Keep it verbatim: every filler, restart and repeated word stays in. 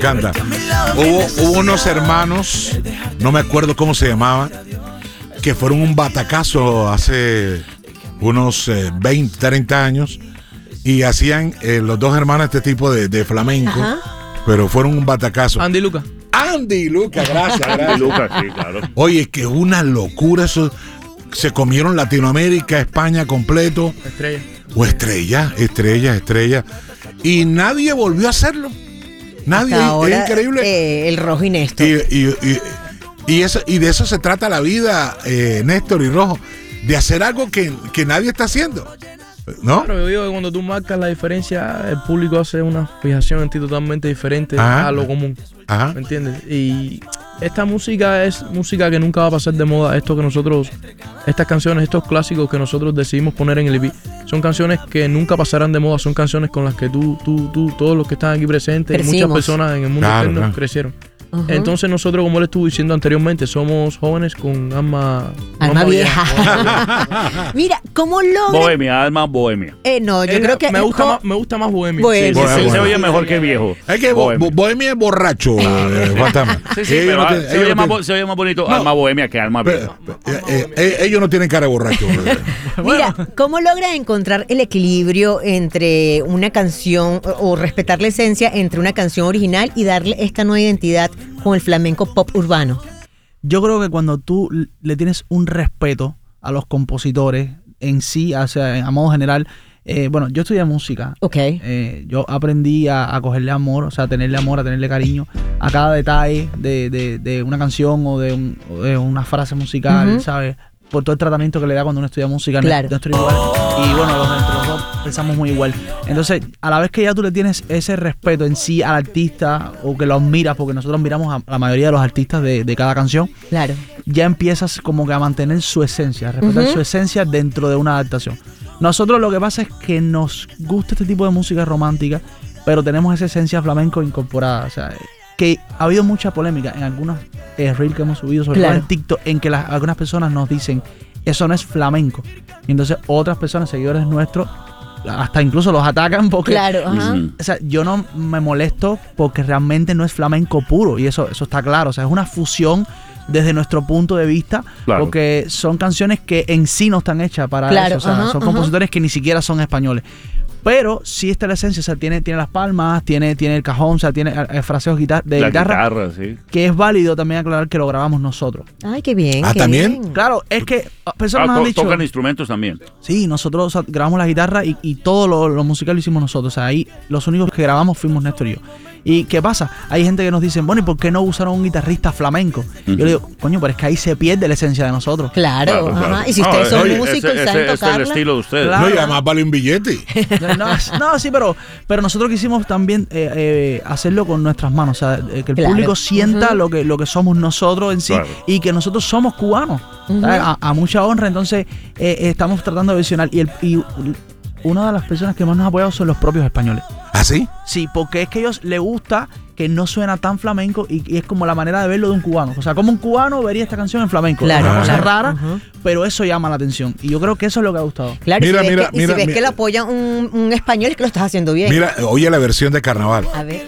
encanta. Hubo, hubo unos hermanos, no me acuerdo cómo se llamaban, que fueron un batacazo hace unos eh, veinte, treinta años y hacían eh, los dos hermanos este tipo de, de flamenco. Ajá. Pero fueron un batacazo. Andy y Luca. Andy y Luca, gracias, gracias. Andy y Luca, sí, claro. Oye, que una locura eso. Se comieron Latinoamérica, España completo. Estrella. O estrella, estrella, estrella. Y nadie volvió a hacerlo. Nadie. Hasta ahora, es increíble. Eh, el Rojo y Néstor. Y, y, y, y, eso, y de eso se trata la vida, eh, Néstor y Rojo. De hacer algo que, que nadie está haciendo. ¿No? Claro, yo digo que cuando tú marcas la diferencia, el público hace una fijación en ti totalmente diferente Ajá. a lo común. Ajá. ¿Me entiendes? Y esta música es música que nunca va a pasar de moda. Esto que nosotros, estas canciones, estos clásicos que nosotros decidimos poner en el E P, son canciones que nunca pasarán de moda. Son canciones con las que tú, tú, tú, todos los que están aquí presentes, Crecimos. muchas personas en el mundo claro, interno claro. crecieron. Uh-huh. Entonces nosotros, como le estuve diciendo anteriormente, somos jóvenes con alma... Alma vieja. vieja. Mira, ¿cómo logra...? Bohemia, alma bohemia. Eh, no, yo eh, creo que... Me gusta, más, me gusta más bohemia. Bohemia. Sí, sí, Bohemia. sí, Bohemia. se oye mejor que viejo. Es que bohemia, bohemia es borracho, eh, fantasma. Sí, sí, pero no tienen, se, oye no más, se oye más bonito no. alma bohemia que alma vieja. Eh, eh, eh, ellos no tienen cara de borracho. Mira, ¿cómo logra encontrar el equilibrio entre una canción o, o respetar la esencia entre una canción original y darle esta nueva identidad con el flamenco pop urbano? Yo creo que cuando tú le tienes un respeto a los compositores en sí, o sea, a modo general, eh, bueno, yo estudié música. Ok. Eh, yo aprendí a, a cogerle amor, o sea, a tenerle amor, a tenerle cariño a cada detalle de, de, de una canción o de, un, o de una frase musical, uh-huh. ¿sabes? Por todo el tratamiento que le da cuando uno estudia música, claro. nuestro igual. Y bueno, los, entre los dos pensamos muy igual. Entonces, a la vez que ya tú le tienes ese respeto en sí al artista, o que lo admiras, porque nosotros miramos a la mayoría de los artistas de, de cada canción, claro. ya empiezas como que a mantener su esencia, a respetar uh-huh. su esencia dentro de una adaptación. Nosotros lo que pasa es que nos gusta este tipo de música romántica, pero tenemos esa esencia flamenco incorporada, o sea... que ha habido mucha polémica en algunos eh, reels que hemos subido, sobre claro. todo en TikTok, en que las, algunas personas nos dicen eso no es flamenco. Y entonces otras personas, seguidores nuestros, hasta incluso los atacan porque... Claro, ajá. O sea, yo no me molesto porque realmente no es flamenco puro, y eso, eso está claro. O sea, es una fusión desde nuestro punto de vista, claro. porque son canciones que en sí no están hechas para claro, eso. O sea, ajá, son ajá. compositores que ni siquiera son españoles. Pero sí está la esencia, o sea, tiene, tiene las palmas, tiene, tiene el cajón, o sea, tiene eh, fraseos guitar de la guitarra, guitarra, sí. que es válido también aclarar que lo grabamos nosotros. Ay, qué bien. Ah, qué ¿también? bien. Claro, es que personas ah, nos han to- dicho... tocan instrumentos también. Sí, nosotros o sea, grabamos la guitarra y, y todo lo, lo musical lo hicimos nosotros. O sea, ahí los únicos que grabamos fuimos Néstor y yo. ¿Y qué pasa? Hay gente que nos dice, bueno, ¿y por qué no usaron un guitarrista flamenco? Uh-huh. Yo le digo, coño, pero es que ahí se pierde la esencia de nosotros. Claro, claro, ajá. claro. Y si ustedes no, son ese, músicos ese, y saben ese, tocarla. es el estilo de ustedes. Claro. No, y además vale un billete. No, no, sí, pero, pero nosotros quisimos también eh, eh, hacerlo con nuestras manos. O sea, eh, que el claro. público sienta uh-huh. lo, que, lo que somos nosotros en sí, claro. y que nosotros somos cubanos. Uh-huh. A, a mucha honra, entonces eh, estamos tratando de visionar. Y, el, y una de las personas que más nos ha apoyado son los propios españoles. ¿Ah, sí? Sí, porque es que a ellos les gusta que no suena tan flamenco y, y es como la manera de verlo de un cubano. O sea, como un cubano vería esta canción en flamenco. Claro, es una cosa claro. rara, Uh-huh. pero eso llama la atención. Y yo creo que eso es lo que ha gustado. Claro, mira, y si ves, mira, que, y mira, si ves mira. que lo apoya un, un español, es que lo estás haciendo bien. Mira, oye la versión de Carnaval. A ver.